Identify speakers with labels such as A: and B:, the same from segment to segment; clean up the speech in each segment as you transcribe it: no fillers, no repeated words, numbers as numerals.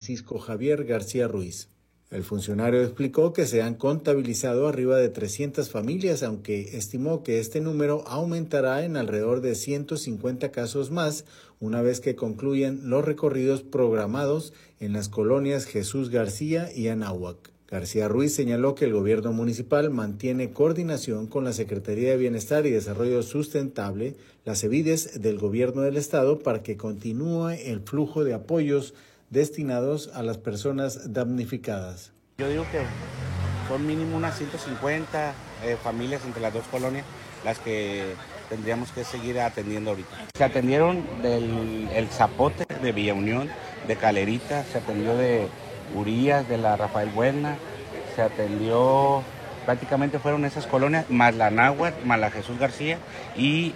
A: Francisco Javier García Ruiz. El funcionario explicó que se han contabilizado arriba de 300 familias, aunque estimó que este número aumentará en alrededor de 150 casos más una vez que concluyan los recorridos programados en las colonias Jesús García y Anáhuac. García Ruiz señaló que el gobierno municipal mantiene coordinación con la Secretaría de Bienestar y Desarrollo Sustentable, las SEBIDES del gobierno del estado, para que continúe el flujo de apoyos destinados a las personas damnificadas.
B: Yo digo que son mínimo unas 150 familias entre las dos colonias las que tendríamos que seguir atendiendo ahorita. Se atendieron el Zapote de Villa Unión, de Calerita, se atendió de Urías, de la Rafael Buena, se atendió, prácticamente fueron esas colonias, más la Anáhuac, más la Jesús García, y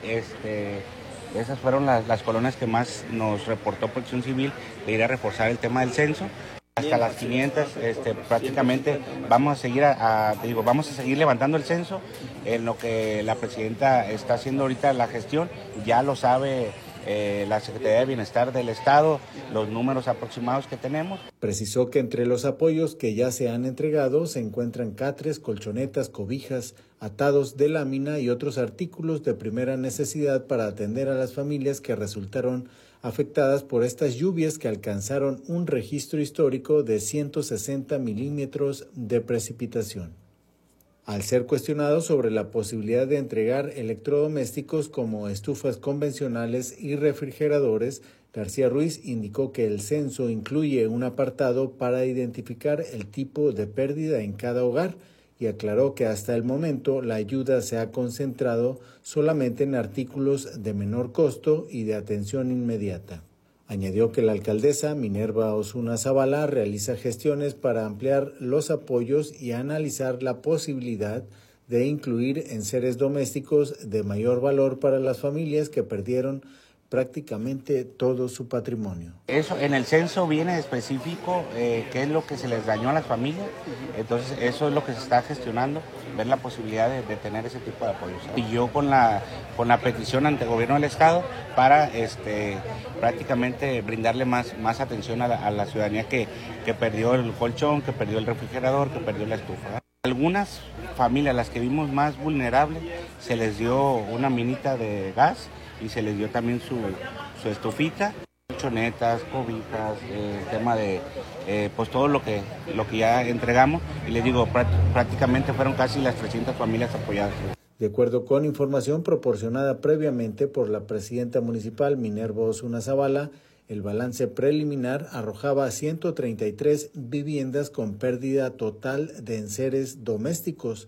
B: esas fueron las colonias que más nos reportó Protección Civil de ir a reforzar el tema del censo. Hasta las 500, prácticamente vamos a seguir vamos a seguir levantando el censo. En lo que la presidenta está haciendo ahorita la gestión, ya lo sabe la Secretaría de Bienestar del Estado, los números aproximados que tenemos.
A: Precisó que entre los apoyos que ya se han entregado se encuentran catres, colchonetas, cobijas, atados de lámina y otros artículos de primera necesidad para atender a las familias que resultaron afectadas por estas lluvias que alcanzaron un registro histórico de 160 milímetros de precipitación. Al ser cuestionado sobre la posibilidad de entregar electrodomésticos como estufas convencionales y refrigeradores, García Ruiz indicó que el censo incluye un apartado para identificar el tipo de pérdida en cada hogar y aclaró que hasta el momento la ayuda se ha concentrado solamente en artículos de menor costo y de atención inmediata. Añadió que la alcaldesa Minerva Osuna Zavala realiza gestiones para ampliar los apoyos y analizar la posibilidad de incluir enseres domésticos de mayor valor para las familias que perdieron prácticamente todo su patrimonio.
B: Eso en el censo viene específico qué es lo que se les dañó a las familias, entonces eso es lo que se está gestionando, ver la posibilidad de tener ese tipo de apoyos. Y yo con la petición ante el gobierno del estado para prácticamente brindarle más atención a la ciudadanía que perdió el colchón, que perdió el refrigerador, que perdió la estufa. Algunas familias, las que vimos más vulnerables, se les dio una minita de gas y se les dio también su estufita, colchonetas, cobijas, el tema de pues todo lo que ya entregamos, y les digo, prácticamente fueron casi las 300 familias apoyadas.
A: De acuerdo con información proporcionada previamente por la presidenta municipal Minerva Osuna Zavala, el balance preliminar arrojaba 133 viviendas con pérdida total de enseres domésticos,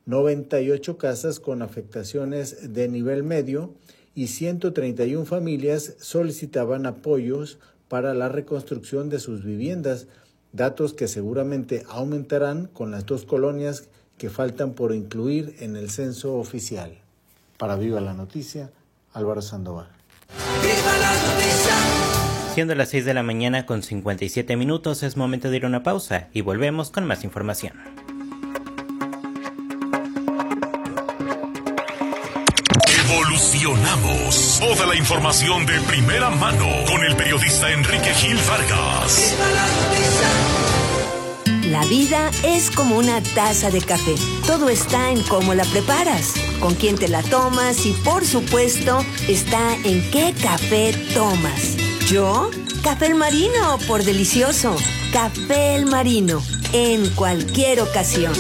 A: 98 casas con afectaciones de nivel medio y 131 familias solicitaban apoyos para la reconstrucción de sus viviendas, datos que seguramente aumentarán con las dos colonias que faltan por incluir en el censo oficial. Para Viva la Noticia, Álvaro Sandoval. ¡Viva la noticia!
C: Siendo las 6 de la mañana con 57 minutos, es momento de ir a una pausa y volvemos con más información.
D: Evolucionamos. Toda la información de primera mano con el periodista Enrique Gil Vargas.
E: La vida es como una taza de café. Todo está en cómo la preparas, con quién te la tomas y, por supuesto, está en qué café tomas. ¿Yo? Café El Marino, por delicioso. Café El Marino, en cualquier ocasión.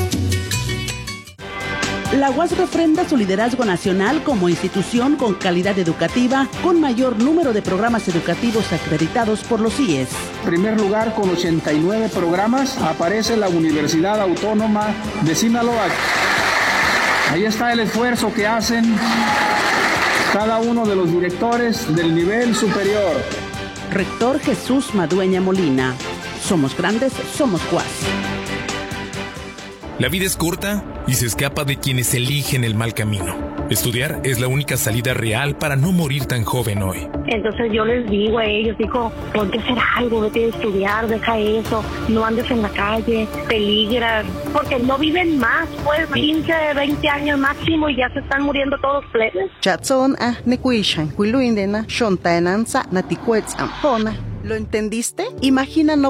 F: La UAS refrenda su liderazgo nacional como institución con calidad educativa, con mayor número de programas educativos acreditados por los CIES.
G: En primer lugar, con 89 programas, aparece la Universidad Autónoma de Sinaloa. Ahí está el esfuerzo que hacen cada uno de los directores del nivel superior.
F: Rector Jesús Madueña Molina. Somos grandes, somos UAS.
H: La vida es corta y se escapa de quienes eligen el mal camino. Estudiar es la única salida real para no morir tan joven hoy.
I: Entonces yo les digo a ellos, ponte a hacer algo, vete a estudiar, deja eso, no andes en la calle, peligras, porque no viven más, pues 15, 20 años máximo y ya se están muriendo todos plebes.
F: ¿Lo entendiste? Imagina no